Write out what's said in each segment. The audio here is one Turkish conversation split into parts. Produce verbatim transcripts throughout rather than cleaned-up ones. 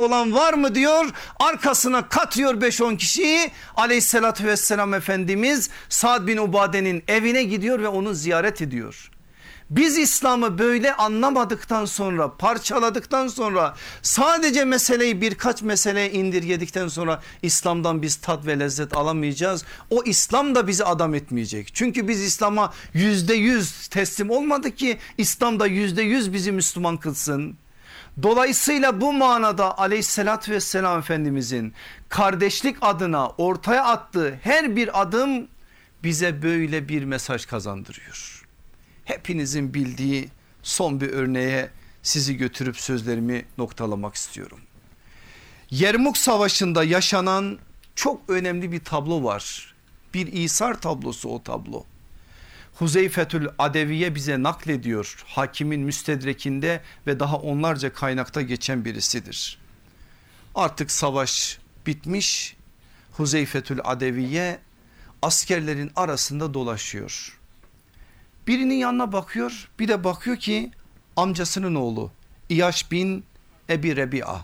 olan var mı diyor. Arkasına katıyor beş on kişiyi. Aleyhissalatü vesselam Efendimiz Sa'd bin Ubade'nin evine gidiyor ve onu ziyaret ediyor. Biz İslam'ı böyle anlamadıktan sonra, parçaladıktan sonra, sadece meseleyi birkaç meseleye indirgedikten sonra İslam'dan biz tat ve lezzet alamayacağız. O İslam da bizi adam etmeyecek. Çünkü biz İslam'a yüzde yüz teslim olmadık ki İslam da yüzde yüz bizi Müslüman kılsın. Dolayısıyla bu manada Aleyhisselatü vesselam Efendimizin kardeşlik adına ortaya attığı her bir adım bize böyle bir mesaj kazandırıyor. Hepinizin bildiği son bir örneğe sizi götürüp sözlerimi noktalamak istiyorum. Yermuk Savaşı'nda yaşanan çok önemli bir tablo var. Bir İsar tablosu o tablo. Huzeyfetül Adeviye bize naklediyor. Hakimin müstedrekinde ve daha onlarca kaynakta geçen birisidir. Artık savaş bitmiş. Huzeyfetül Adeviye askerlerin arasında dolaşıyor. Birinin yanına bakıyor, bir de bakıyor ki amcasının oğlu İyaş bin Ebi Rebi'a.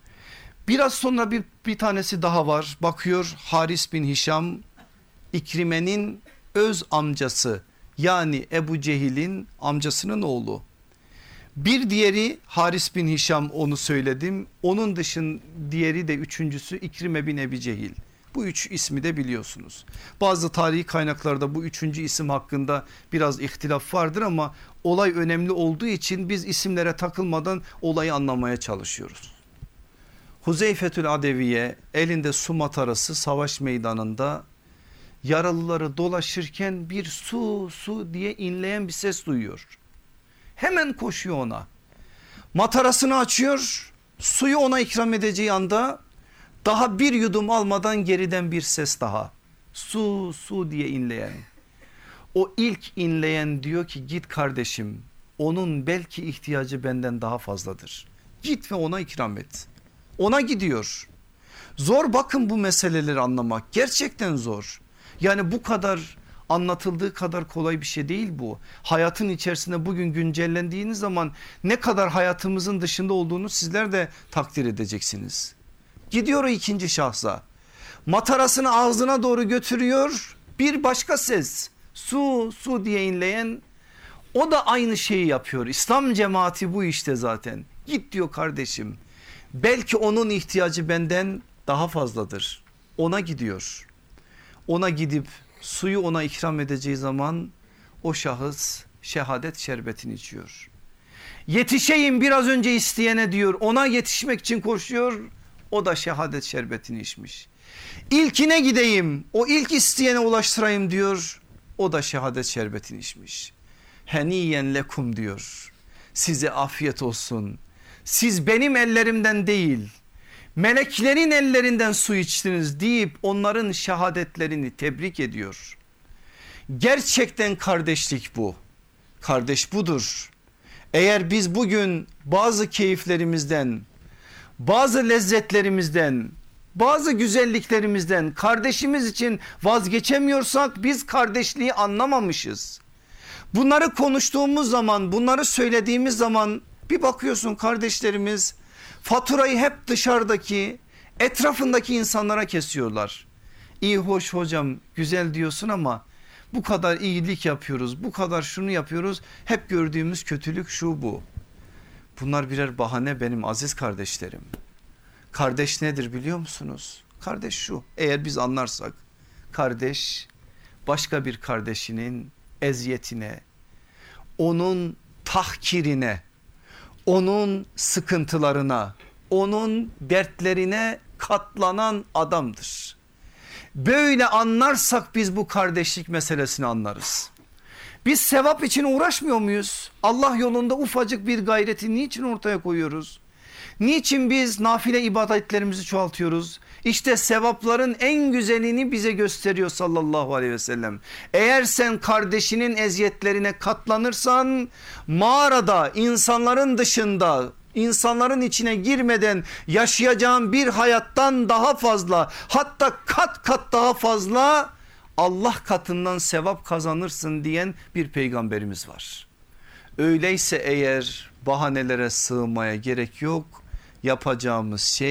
Biraz sonra bir, bir tanesi daha var, bakıyor Haris bin Hişam, İkrime'nin öz amcası, yani Ebu Cehil'in amcasının oğlu. Bir diğeri Haris bin Hişam, onu söyledim. Onun dışın diğeri de üçüncüsü İkrime bin Ebi Cehil. Bu üç ismi de biliyorsunuz. Bazı tarihi kaynaklarda bu üçüncü isim hakkında biraz ihtilaf vardır ama olay önemli olduğu için biz isimlere takılmadan olayı anlamaya çalışıyoruz. Huzeyfetül Adeviye elinde su matarası savaş meydanında yaralıları dolaşırken bir su su diye inleyen bir ses duyuyor. Hemen koşuyor ona. Matarasını açıyor, suyu ona ikram edeceği anda daha bir yudum almadan geriden bir ses daha. Su su diye inleyen. O ilk inleyen diyor ki git kardeşim, onun belki ihtiyacı benden daha fazladır. Git ve ona ikram et. Ona gidiyor. Zor bakın bu meseleleri anlamak, gerçekten zor. Yani bu kadar anlatıldığı kadar kolay bir şey değil bu. Hayatın içerisinde bugün güncellendiğiniz zaman ne kadar hayatımızın dışında olduğunu sizler de takdir edeceksiniz. Gidiyor o ikinci şahsa, matarasını ağzına doğru götürüyor, bir başka ses su su diye inleyen, o da aynı şeyi yapıyor. İslam cemaati bu işte zaten. Git diyor kardeşim, belki onun ihtiyacı benden daha fazladır. Ona gidiyor. Ona gidip suyu ona ikram edeceği zaman o şahıs şehadet şerbetini içiyor. Yetişeyim biraz önce isteyene diyor, ona yetişmek için koşuyor. O da şehadet şerbetini içmiş. İlkine gideyim, o ilk isteyene ulaştırayım diyor. O da şehadet şerbetini içmiş. Heniyen lekum diyor. Size afiyet olsun. Siz benim ellerimden değil, meleklerin ellerinden su içtiniz deyip onların şehadetlerini tebrik ediyor. Gerçekten kardeşlik bu. Kardeş budur. Eğer biz bugün bazı keyiflerimizden, bazı lezzetlerimizden, bazı güzelliklerimizden kardeşimiz için vazgeçemiyorsak biz kardeşliği anlamamışız. Bunları konuştuğumuz zaman, bunları söylediğimiz zaman bir bakıyorsun kardeşlerimiz faturayı hep dışarıdaki, etrafındaki insanlara kesiyorlar. İyi hoş hocam, güzel diyorsun ama bu kadar iyilik yapıyoruz, bu kadar şunu yapıyoruz, hep gördüğümüz kötülük şu bu. Bunlar birer bahane benim aziz kardeşlerim. Kardeş nedir biliyor musunuz? Kardeş şu, eğer biz anlarsak, kardeş başka bir kardeşinin eziyetine, onun tahkirine, onun sıkıntılarına, onun dertlerine katlanan adamdır. Böyle anlarsak biz bu kardeşlik meselesini anlarız. Biz sevap için uğraşmıyor muyuz? Allah yolunda ufacık bir gayreti niçin ortaya koyuyoruz? Niçin biz nafile ibadetlerimizi çoğaltıyoruz? İşte sevapların en güzelini bize gösteriyor sallallahu aleyhi ve sellem. Eğer sen kardeşinin eziyetlerine katlanırsan, mağarada insanların dışında, insanların içine girmeden yaşayacağın bir hayattan daha fazla, hatta kat kat daha fazla Allah katından sevap kazanırsın diyen bir peygamberimiz var. Öyleyse eğer bahanelere sığmaya gerek yok. Yapacağımız şey